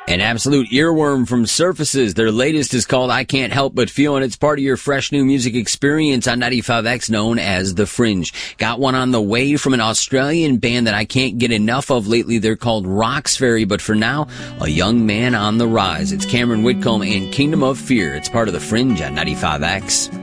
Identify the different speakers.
Speaker 1: An absolute earworm from Surfaces. Their latest is called I Can't Help But Feel, and it's part of your fresh new music experience on 95X known as The Fringe. Got one on the way from an Australian band that I can't get enough of lately. They're called Roxferry, but for now, a young man on the rise. It's Cameron Whitcomb and Kingdom of Fear. It's part of The Fringe on 95X.